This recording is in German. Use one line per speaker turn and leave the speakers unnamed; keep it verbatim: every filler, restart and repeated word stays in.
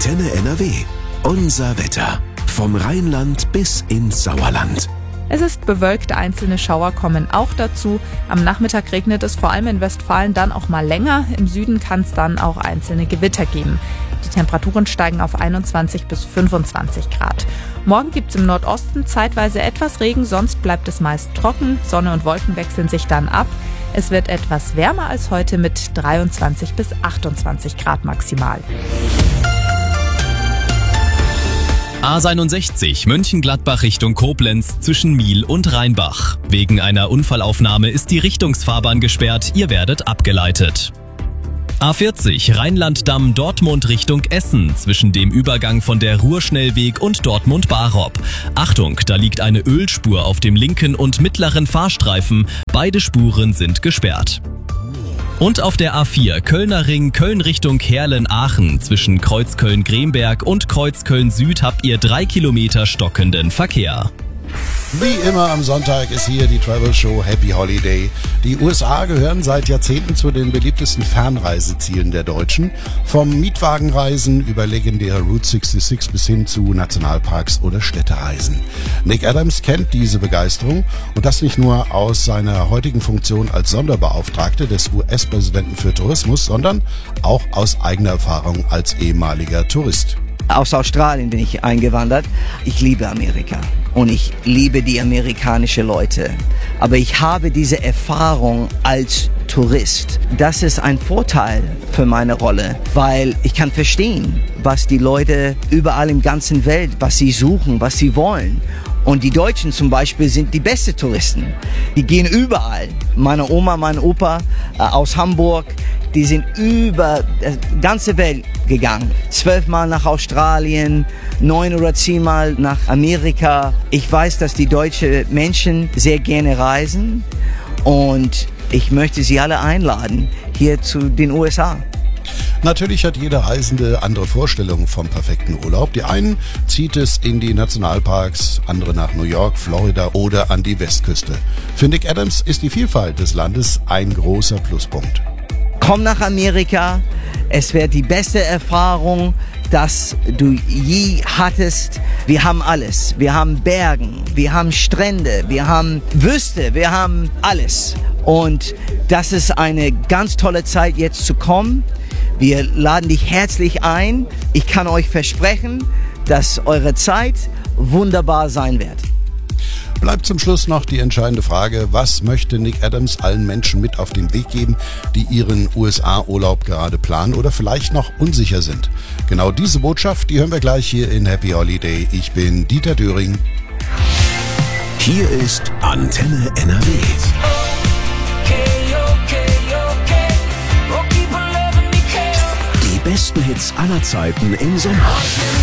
Antenne N R W. Unser Wetter. Vom Rheinland bis ins Sauerland.
Es ist bewölkt, einzelne Schauer kommen auch dazu. Am Nachmittag regnet es vor allem in Westfalen dann auch mal länger. Im Süden kann es dann auch einzelne Gewitter geben. Die Temperaturen steigen auf einundzwanzig bis fünfundzwanzig Grad. Morgen gibt es im Nordosten zeitweise etwas Regen, sonst bleibt es meist trocken. Sonne und Wolken wechseln sich dann ab. Es wird etwas wärmer als heute mit dreiundzwanzig bis achtundzwanzig Grad maximal.
A sechsundsiebzig Mönchengladbach Richtung Koblenz zwischen Miel und Rheinbach. Wegen einer Unfallaufnahme ist die Richtungsfahrbahn gesperrt, ihr werdet abgeleitet. A vierzig Rheinlanddamm Dortmund Richtung Essen zwischen dem Übergang von der Ruhrschnellweg und Dortmund-Barob. Achtung, da liegt eine Ölspur auf dem linken und mittleren Fahrstreifen. Beide Spuren sind gesperrt. Und auf der A vier Kölner Ring Köln Richtung Heerlen-Aachen zwischen Kreuzköln-Gremberg und Kreuzköln-Süd habt ihr drei Kilometer stockenden Verkehr.
Wie immer am Sonntag ist hier die Travel Show Happy Holiday. Die U S A gehören seit Jahrzehnten zu den beliebtesten Fernreisezielen der Deutschen. Vom Mietwagenreisen über legendäre Route sechsundsechzig bis hin zu Nationalparks oder Städtereisen. Nick Adams kennt diese Begeisterung und das nicht nur aus seiner heutigen Funktion als Sonderbeauftragte des U S-Präsidenten für Tourismus, sondern auch aus eigener Erfahrung als ehemaliger Tourist.
Aus Australien bin ich eingewandert. Ich liebe Amerika und ich liebe die amerikanischen Leute. Aber ich habe diese Erfahrung als Tourist. Das ist ein Vorteil für meine Rolle, weil ich kann verstehen, was die Leute überall im ganzen Welt, was sie suchen, was sie wollen. Und die Deutschen zum Beispiel sind die besten Touristen. Die gehen überall. Meine Oma, mein Opa äh, aus Hamburg, die sind über die ganze Welt gegangen. Zwölfmal nach Australien, neun oder zehnmal nach Amerika. Ich weiß, dass die deutschen Menschen sehr gerne reisen und ich möchte sie alle einladen hier zu den U S A.
Natürlich hat jeder Reisende andere Vorstellungen vom perfekten Urlaub. Die einen zieht es in die Nationalparks, andere nach New York, Florida oder an die Westküste. Für Nick Adams ist die Vielfalt des Landes ein großer Pluspunkt.
Komm nach Amerika, es wird die beste Erfahrung, dass du je hattest. Wir haben alles. Wir haben Bergen, wir haben Strände, wir haben Wüste, wir haben alles. Und das ist eine ganz tolle Zeit, jetzt zu kommen. Wir laden dich herzlich ein. Ich kann euch versprechen, dass eure Zeit wunderbar sein wird.
Bleibt zum Schluss noch die entscheidende Frage, was möchte Nick Adams allen Menschen mit auf den Weg geben, die ihren U S A-Urlaub gerade planen oder vielleicht noch unsicher sind? Genau diese Botschaft, die hören wir gleich hier in Happy Holiday. Ich bin Dieter Döring.
Hier ist Antenne N R W. Die besten Hits aller Zeiten im Sommer.